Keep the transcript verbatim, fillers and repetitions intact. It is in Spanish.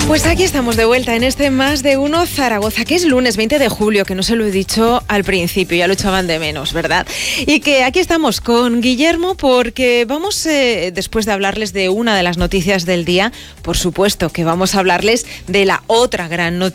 Pues aquí estamos de vuelta en este Más de Uno Zaragoza, que es lunes veinte de julio, que no se lo he dicho al principio, ya lo echaban de menos, ¿verdad? Y que aquí estamos con Guillermo porque vamos, eh, después de hablarles de una de las noticias del día, por supuesto que vamos a hablarles de la otra gran noticia